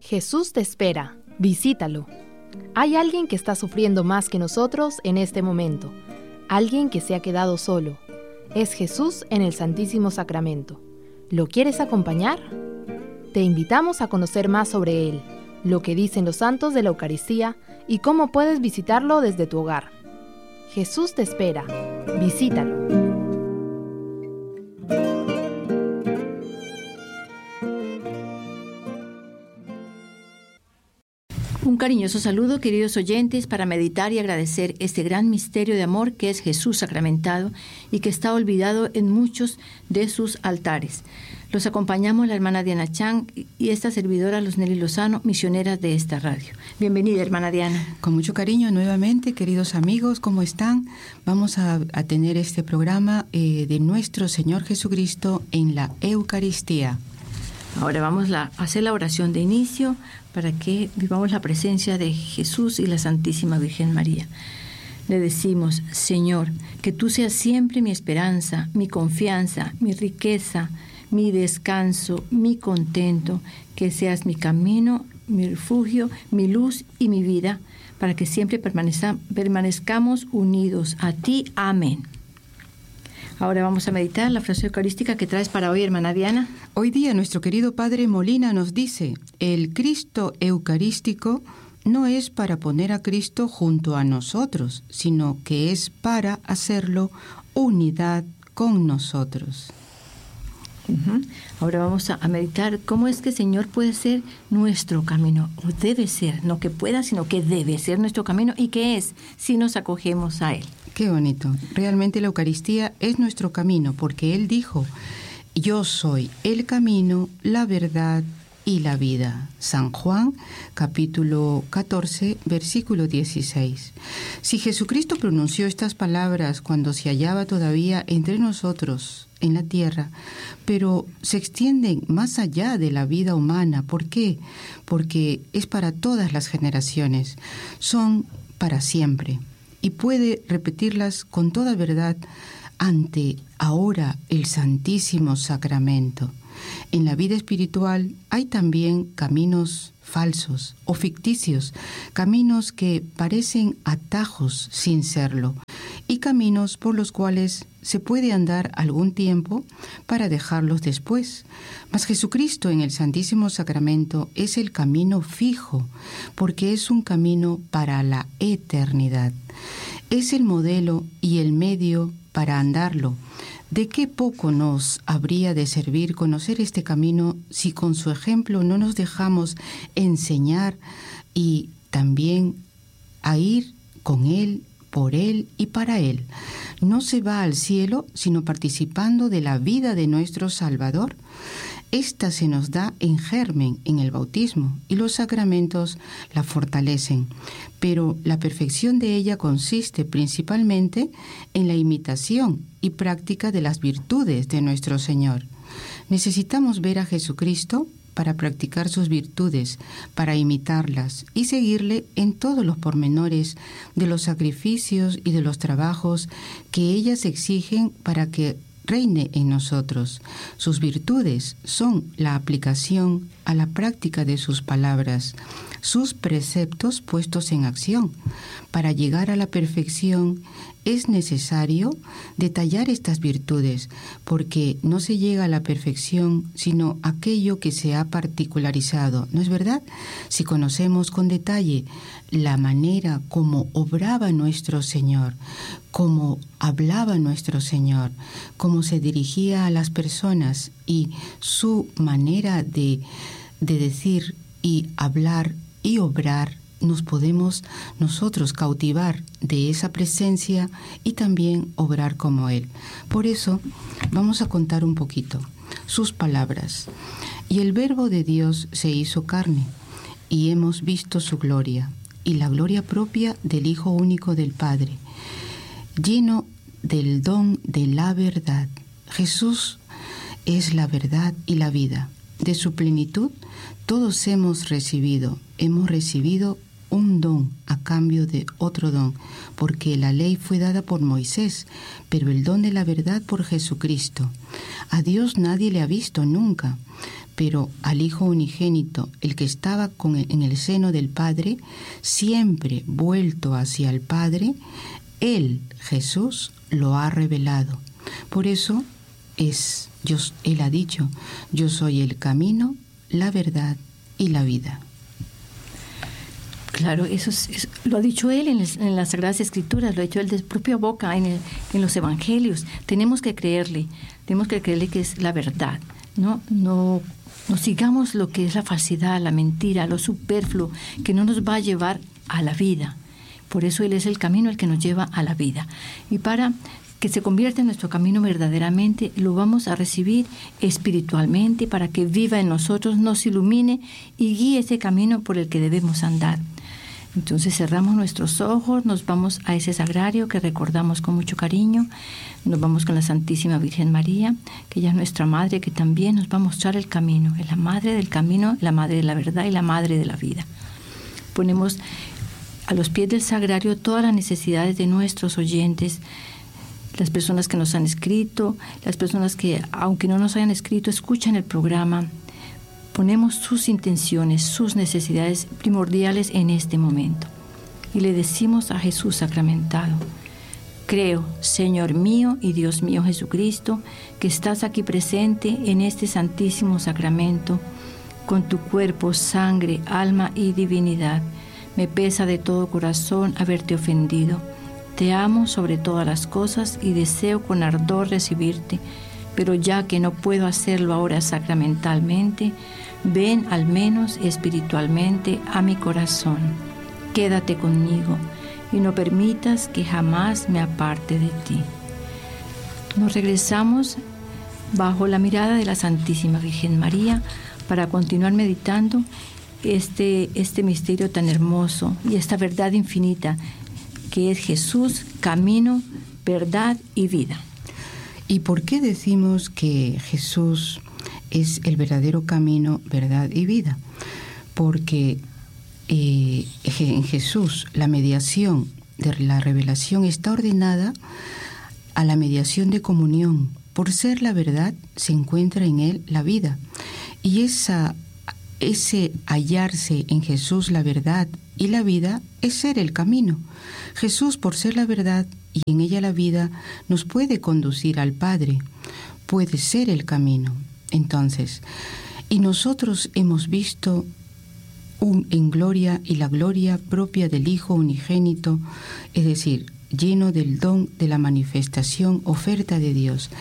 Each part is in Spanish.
Jesús te espera, visítalo. Hay alguien que está sufriendo más que nosotros en este momento, alguien que se ha quedado solo. Es Jesús en el Santísimo Sacramento. ¿Lo quieres acompañar? Te invitamos a conocer más sobre Él, lo que dicen los santos de la Eucaristía y cómo puedes visitarlo desde tu hogar. Jesús te espera, visítalo. Un cariñoso saludo, queridos oyentes, para meditar y agradecer este gran misterio de amor que es Jesús sacramentado y que está olvidado en muchos de sus altares. Los acompañamos la hermana Diana Chang y esta servidora Luz Nelly Lozano, misioneras de esta radio. Bienvenida, hermana Diana. Con mucho cariño nuevamente, queridos amigos, ¿cómo están? Vamos a tener este programa de nuestro Señor Jesucristo en la Eucaristía. Ahora vamos a hacer la oración de inicio para que vivamos la presencia de Jesús y la Santísima Virgen María. Le decimos: Señor, que tú seas siempre mi esperanza, mi confianza, mi riqueza, mi descanso, mi contento, que seas mi camino, mi refugio, mi luz y mi vida, para que siempre permanezcamos unidos a ti. Amén. Ahora vamos a meditar la frase eucarística que traes para hoy, hermana Diana. Hoy día nuestro querido Padre Molina nos dice: el Cristo eucarístico no es para poner a Cristo junto a nosotros, sino que es para hacerlo unidad con nosotros. Ahora vamos a meditar cómo es que el Señor puede ser nuestro camino, o debe ser, no que pueda, sino que debe ser nuestro camino, y que es si nos acogemos a Él. Qué bonito. Realmente la Eucaristía es nuestro camino, porque Él dijo: yo soy el camino, la verdad y la vida. San Juan, capítulo 14, versículo 16. Si Jesucristo pronunció estas palabras cuando se hallaba todavía entre nosotros en la tierra, pero se extienden más allá de la vida humana. ¿Por qué? Porque es para todas las generaciones, son para siempre, y puede repetirlas con toda verdad ante ahora el Santísimo Sacramento. En la vida espiritual hay también caminos falsos o ficticios, caminos que parecen atajos sin serlo, y caminos por los cuales se puede andar algún tiempo para dejarlos después. Mas Jesucristo en el Santísimo Sacramento es el camino fijo, porque es un camino para la eternidad. Es el modelo y el medio para andarlo. ¿De qué poco nos habría de servir conocer este camino si con su ejemplo no nos dejamos enseñar y también a ir con Él, por Él y para Él? No se va al cielo sino participando de la vida de nuestro Salvador. Esta se nos da en germen en el bautismo y los sacramentos la fortalecen, pero la perfección de ella consiste principalmente en la imitación y práctica de las virtudes de nuestro Señor. Necesitamos ver a Jesucristo para practicar sus virtudes, para imitarlas y seguirle en todos los pormenores de los sacrificios y de los trabajos que ellas exigen para que reine en nosotros. Sus virtudes son la aplicación a la práctica de sus palabras, sus preceptos puestos en acción. Para llegar a la perfección es necesario detallar estas virtudes, porque no se llega a la perfección sino aquello que se ha particularizado, ¿no es verdad? Si conocemos con detalle la manera como obraba nuestro Señor, cómo hablaba nuestro Señor, cómo se dirigía a las personas y su manera de decir y hablar y obrar, nos podemos nosotros cautivar de esa presencia y también obrar como Él. Por eso vamos a contar un poquito sus palabras. Y el Verbo de Dios se hizo carne, y hemos visto su gloria, y la gloria propia del Hijo único del Padre, lleno del don de la verdad. Jesús es la verdad y la vida. De su plenitud todos hemos recibido un don a cambio de otro don, porque la ley fue dada por Moisés, pero el don de la verdad por Jesucristo. A Dios nadie le ha visto nunca, pero al Hijo unigénito, el que estaba en el seno del Padre, siempre vuelto hacia el Padre, Él, Jesús, lo ha revelado. Por eso Él ha dicho, yo soy el camino, la verdad y la vida. Claro, eso lo ha dicho Él en las Sagradas Escrituras, lo ha dicho Él de su propia boca en los Evangelios. Tenemos que creerle que es la verdad. No sigamos lo que es la falsedad, la mentira, lo superfluo, que no nos va a llevar a la vida. Por eso Él es el camino el que nos lleva a la vida. Y para que se convierta en nuestro camino verdaderamente, lo vamos a recibir espiritualmente para que viva en nosotros, nos ilumine y guíe ese camino por el que debemos andar. Entonces cerramos nuestros ojos, nos vamos a ese sagrario que recordamos con mucho cariño, nos vamos con la Santísima Virgen María, que ella es nuestra Madre, que también nos va a mostrar el camino, es la Madre del camino, la Madre de la verdad y la Madre de la vida. Ponemos a los pies del sagrario todas las necesidades de nuestros oyentes, las personas que nos han escrito, las personas que, aunque no nos hayan escrito, escuchan el programa. Ponemos sus intenciones, sus necesidades primordiales en este momento. Y le decimos a Jesús sacramentado: creo, Señor mío y Dios mío Jesucristo, que estás aquí presente en este santísimo sacramento, con tu cuerpo, sangre, alma y divinidad. Me pesa de todo corazón haberte ofendido. Te amo sobre todas las cosas y deseo con ardor recibirte, pero ya que no puedo hacerlo ahora sacramentalmente, ven al menos espiritualmente a mi corazón. Quédate conmigo y no permitas que jamás me aparte de ti. Nos regresamos bajo la mirada de la Santísima Virgen María para continuar meditando este misterio tan hermoso y esta verdad infinita que es Jesús, camino, verdad y vida. ¿Y por qué decimos que Jesús es el verdadero camino, verdad y vida? Porque en Jesús la mediación de la revelación está ordenada a la mediación de comunión. Por ser la verdad, se encuentra en Él la vida. Y ese hallarse en Jesús la verdad y la vida es ser el camino. Jesús, por ser la verdad y en ella la vida, nos puede conducir al Padre, puede ser el camino. Entonces, y nosotros hemos visto en gloria y la gloria propia del Hijo unigénito, es decir, lleno del don de la manifestación, oferta de Dios.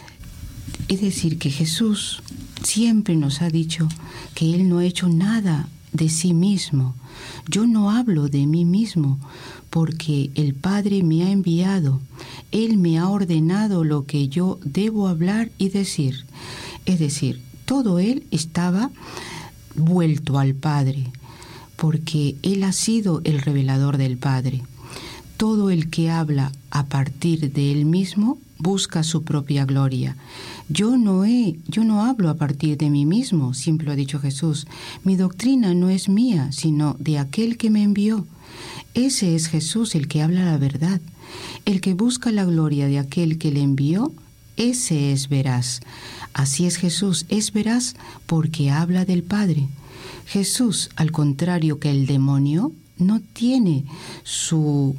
Es decir, que Jesús siempre nos ha dicho que Él no ha hecho nada de sí mismo. Yo no hablo de mí mismo, porque el Padre me ha enviado. Él me ha ordenado lo que yo debo hablar y decir. Es decir, todo Él estaba vuelto al Padre, porque Él ha sido el revelador del Padre. Todo el que habla a partir de Él mismo busca su propia gloria. Yo no hablo a partir de mí mismo, siempre lo ha dicho Jesús. Mi doctrina no es mía, sino de aquel que me envió. Ese es Jesús, el que habla la verdad. El que busca la gloria de aquel que le envió, ese es veraz. Así es Jesús, es veraz porque habla del Padre. Jesús, al contrario que el demonio, no tiene su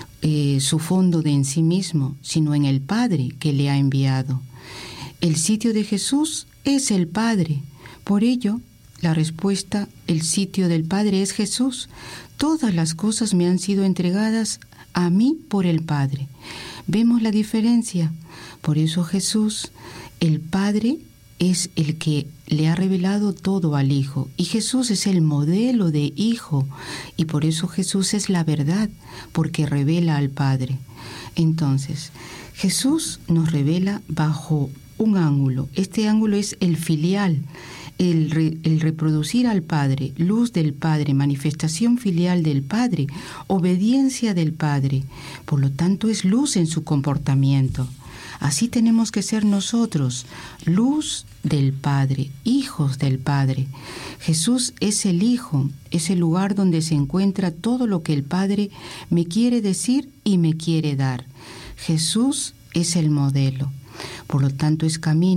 fondo de en sí mismo, sino en el Padre que le ha enviado. El sitio de Jesús es el Padre. Por ello, la respuesta, el sitio del Padre es Jesús. Todas las cosas me han sido entregadas a mí por el Padre. ¿Vemos la diferencia? Por eso Jesús, el Padre, es el que le ha revelado todo al Hijo. Y Jesús es el modelo de Hijo. Y por eso Jesús es la verdad, porque revela al Padre. Entonces, Jesús nos revela bajo un ángulo. Este ángulo es el filial, el reproducir al Padre, luz del Padre, manifestación filial del Padre, obediencia del Padre. Por lo tanto, es luz en su comportamiento. Así tenemos que ser nosotros, luz del Padre, hijos del Padre. Jesús es el Hijo, es el lugar donde se encuentra todo lo que el Padre me quiere decir y me quiere dar. Jesús es el modelo, por lo tanto es camino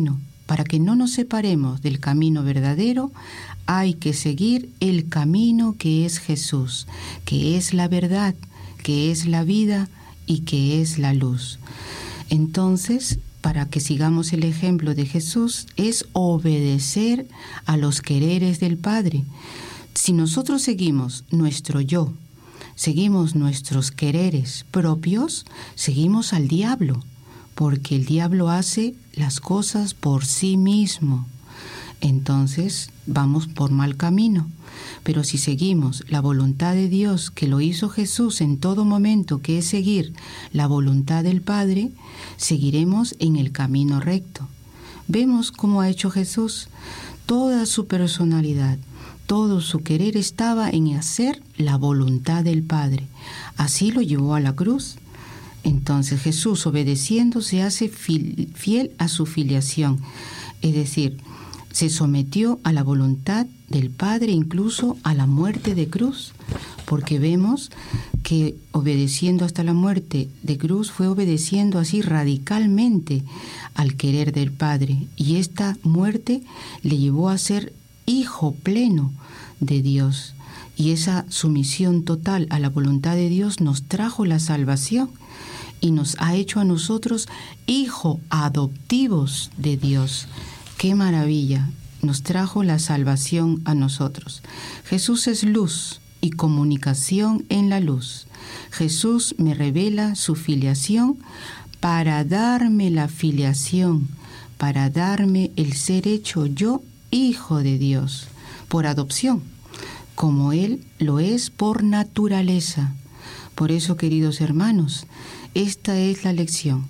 para que no nos separemos del camino verdadero, hay que seguir el camino que es Jesús, que es la verdad, que es la vida y que es la luz. Entonces, para que sigamos el ejemplo de Jesús, es obedecer a los quereres del Padre. Si nosotros seguimos nuestro yo, seguimos nuestros quereres propios, seguimos al diablo, porque el diablo hace las cosas por sí mismo. Entonces vamos por mal camino. Pero si seguimos la voluntad de Dios, que lo hizo Jesús en todo momento, que es seguir la voluntad del Padre, seguiremos en el camino recto. Vemos cómo ha hecho Jesús. Toda su personalidad, todo su querer estaba en hacer la voluntad del Padre. Así lo llevó a la cruz. Entonces Jesús, obedeciendo, se hace fiel a su filiación, es decir, se sometió a la voluntad del Padre, incluso a la muerte de cruz, porque vemos que obedeciendo hasta la muerte de cruz fue obedeciendo así radicalmente al querer del Padre, y esta muerte le llevó a ser hijo pleno de Dios, y esa sumisión total a la voluntad de Dios nos trajo la salvación y nos ha hecho a nosotros hijos adoptivos de Dios. ¡Qué maravilla! Nos trajo la salvación a nosotros. Jesús es luz y comunicación en la luz. Jesús me revela su filiación para darme la filiación, para darme el ser hecho yo hijo de Dios, por adopción, como Él lo es por naturaleza. Por eso, queridos hermanos, esta es la lección.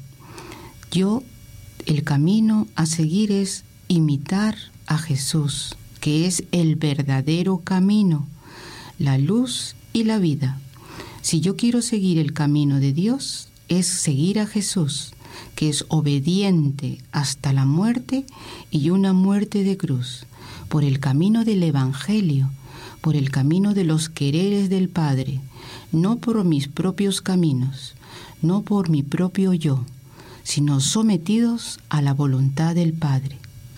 El camino a seguir es imitar a Jesús, que es el verdadero camino, la luz y la vida. Si yo quiero seguir el camino de Dios, es seguir a Jesús, que es obediente hasta la muerte y una muerte de cruz, por el camino del Evangelio, por el camino de los quereres del Padre, no por mis propios caminos, no por mi propio yo, sino sometidos a la voluntad del Padre.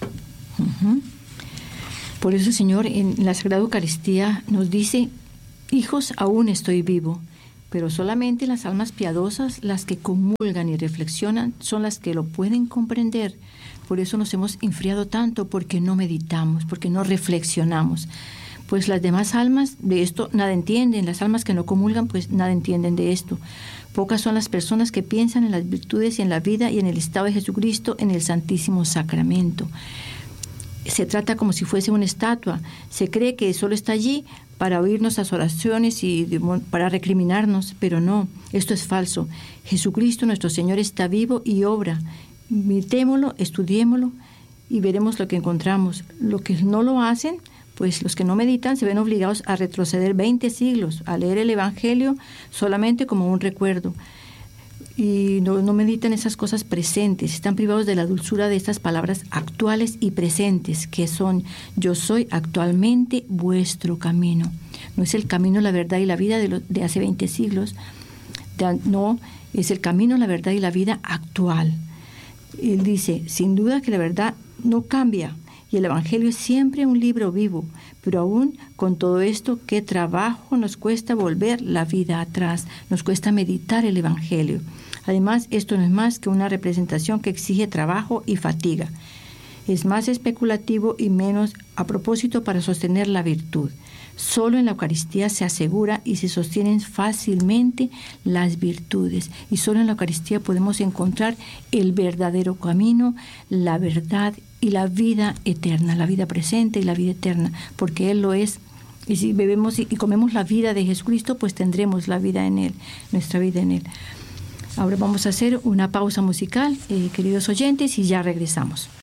Por eso el Señor en la Sagrada Eucaristía nos dice: hijos, aún estoy vivo, pero solamente las almas piadosas, las que comulgan y reflexionan, son las que lo pueden comprender. Por eso nos hemos enfriado tanto, porque no meditamos, porque no reflexionamos. Pues las demás almas de esto nada entienden, las almas que no comulgan pues nada entienden de esto. Pocas son las personas que piensan en las virtudes y en la vida y en el estado de Jesucristo en el Santísimo Sacramento. Se trata como si fuese una estatua. Se cree que solo está allí para oír nuestras oraciones y para recriminarnos, pero no, esto es falso. Jesucristo nuestro Señor está vivo y obra. Imitémoslo, estudiémoslo y veremos lo que encontramos. Los que no lo hacen, pues los que no meditan se ven obligados a retroceder 20 siglos, a leer el Evangelio solamente como un recuerdo. Y no meditan esas cosas presentes, están privados de la dulzura de estas palabras actuales y presentes, que son: yo soy actualmente vuestro camino. No es el camino, la verdad y la vida de hace 20 siglos, no, es el camino, la verdad y la vida actual. Él dice, sin duda que la verdad no cambia, y el Evangelio es siempre un libro vivo, pero aún con todo esto, qué trabajo nos cuesta volver la vida atrás, nos cuesta meditar el Evangelio. Además, esto no es más que una representación que exige trabajo y fatiga. Es más especulativo y menos a propósito para sostener la virtud. Solo en la Eucaristía se asegura y se sostienen fácilmente las virtudes. Y solo en la Eucaristía podemos encontrar el verdadero camino, la verdad y la vida eterna, la vida presente y la vida eterna, porque Él lo es. Y si bebemos y comemos la vida de Jesucristo, pues tendremos la vida en Él, nuestra vida en Él. Ahora vamos a hacer una pausa musical, queridos oyentes, y ya regresamos.